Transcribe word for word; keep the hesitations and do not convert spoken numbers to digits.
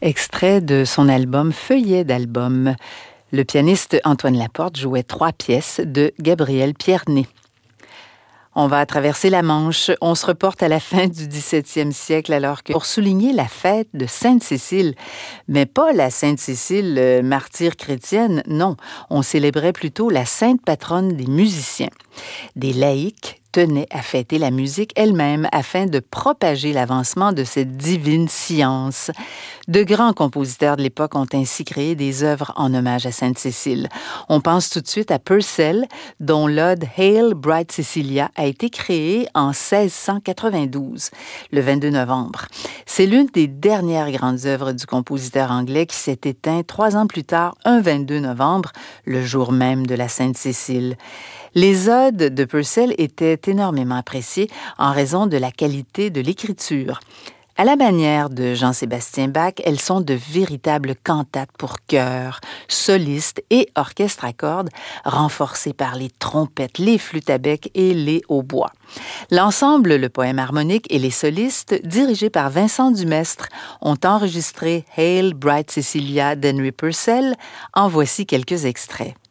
Extrait de son album Feuillet d'album. Le pianiste Antoine Laporte jouait trois pièces de Gabriel Pierné. On va traverser la Manche. On se reporte à la fin du dix-septième siècle, alors que pour souligner la fête de Sainte-Cécile, mais pas la Sainte-Cécile euh, martyre chrétienne, non. On célébrait plutôt la sainte patronne des musiciens. Des laïcs tenaient à fêter la musique elle-même afin de propager l'avancement de cette divine science. De grands compositeurs de l'époque ont ainsi créé des œuvres en hommage à Sainte-Cécile. On pense tout de suite à Purcell, dont l'ode Hail Bright Cecilia a été créée en seize cent quatre-vingt-douze, le vingt-deux novembre. C'est l'une des dernières grandes œuvres du compositeur anglais qui s'est éteint trois ans plus tard, un vingt-deux novembre, le jour même de la Sainte-Cécile. Les odes de Purcell étaient énormément appréciées en raison de la qualité de l'écriture. À la manière de Jean-Sébastien Bach, elles sont de véritables cantates pour chœur, solistes et orchestre à cordes, renforcées par les trompettes, les flûtes à bec et les hautbois. L'ensemble, le poème harmonique et les solistes, dirigés par Vincent Dumestre, ont enregistré Hail Bright Cecilia d'Henry Purcell. En voici quelques extraits.